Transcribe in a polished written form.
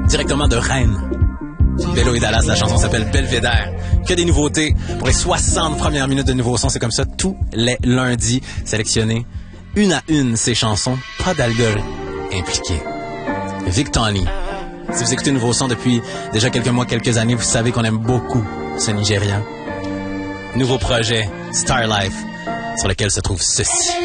directement de Rennes. Bello et Dallas, la chanson s'appelle Belvédère. Que des nouveautés pour les 60 premières minutes de nouveaux sons. C'est comme ça tous les lundis, sélectionnés une à une ces chansons. Pas d'alcool impliqué. Vic Tony. Si vous écoutez Nouveau Son depuis déjà quelques mois, quelques années, vous savez qu'on aime beaucoup ce Nigérian. Nouveau projet, Star Life, sur lequel se trouve ceci.